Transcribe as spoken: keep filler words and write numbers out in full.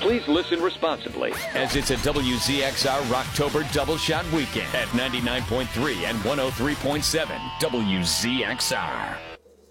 Please listen responsibly, as it's a W Z X R Rocktober Double Shot Weekend at ninety-nine point three and one oh three point seven W Z X R.